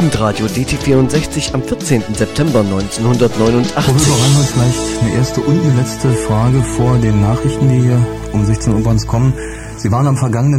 Jugendradio DT64 am 14. September 1989. Professor Reinhold, vielleicht eine erste und eine letzte Frage vor den Nachrichten, die hier um 16 Uhr bei uns kommen. Sie waren am vergangenen